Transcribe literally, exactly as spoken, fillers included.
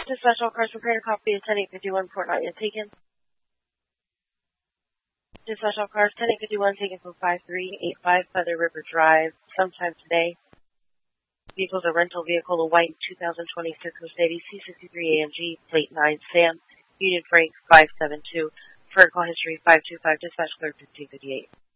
Dispatch all cars prepared. Copy of ten eight fifty-one. Port not yet taken. Dispatch all cars ten eight fifty-one taken from five three eight five Feather River Drive sometime today. Vehicle's a rental vehicle, a white two thousand twenty-six Mercedes C sixty-three A M G, plate nine Sam, Union Frank five seven two. For call history five two five, dispatch clerk fifteen fifty-eight.